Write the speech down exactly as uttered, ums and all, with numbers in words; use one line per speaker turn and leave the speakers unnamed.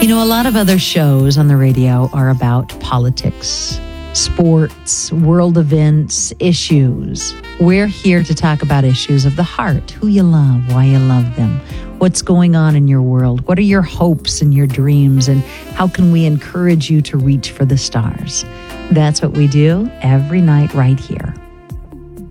You know, a lot of other shows on the radio are about politics, sports, world events, issues. We're here to talk about issues of the heart, who you love, why you love them, what's going on in your world, what are your hopes and your dreams, and how can we encourage you to reach for the stars? That's what we do every night right here